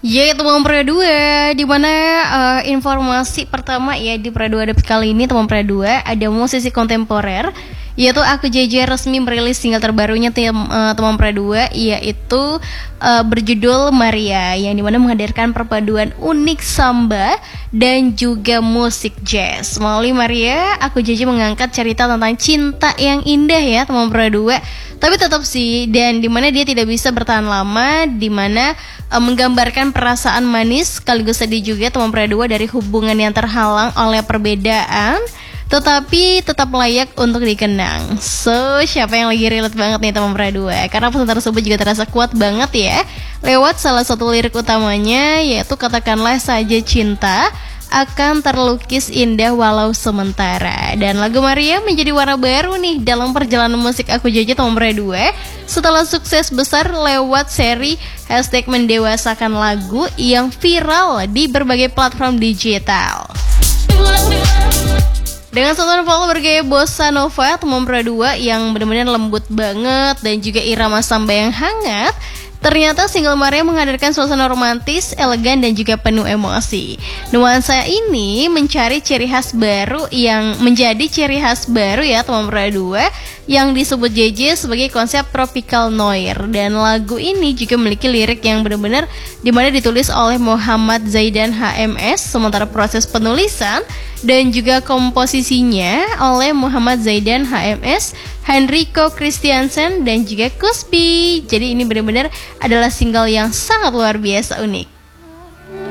Ya, teman Pre 2 di mana informasi pertama ya di Pre 2 Update kali ini teman Pre 2 ada musisi kontemporer yaitu Aku JJ resmi merilis single terbarunya teman Pre 2 yaitu berjudul Maria yang dimana menghadirkan perpaduan unik samba dan juga musik jazz. Melalui Maria, Aku JJ mengangkat cerita tentang cinta yang indah ya teman Pre 2. Tapi tetap sih, dan dimana dia tidak bisa bertahan lama, dimana menggambarkan perasaan manis sekaligus sedih juga teman Pre 2 dari hubungan yang terhalang oleh perbedaan, tetapi tetap layak untuk dikenang. So, siapa yang lagi relate banget nih teman Pre 2? Karena pesan tersebut juga terasa kuat banget ya, lewat salah satu lirik utamanya, yaitu katakanlah saja cinta akan terlukis indah walau sementara. Dan lagu Maria menjadi warna baru nih dalam perjalanan musik Aku JJ teman Pre 2 setelah sukses besar lewat seri #mendewasakan lagu yang viral di berbagai platform digital. Dengan sonora vokal bergaya bossa nova teman Pre 2 yang benar-benar lembut banget dan juga irama samba yang hangat, ternyata single Maria menghadirkan suasana romantis, elegan, dan juga penuh emosi. Nuansa ini mencari ciri khas baru yang menjadi ciri khas baru ya teman Pre 2 yang disebut JJ sebagai konsep tropical noir. Dan lagu ini juga memiliki lirik yang benar-benar dimana ditulis oleh Muhammad Zaidan HMS, sementara proses penulisan dan juga komposisinya oleh Muhammad Zaidan HMS, Henrico Christiansen, dan juga Kuspi. Jadi ini benar-benar adalah single yang sangat luar biasa unik.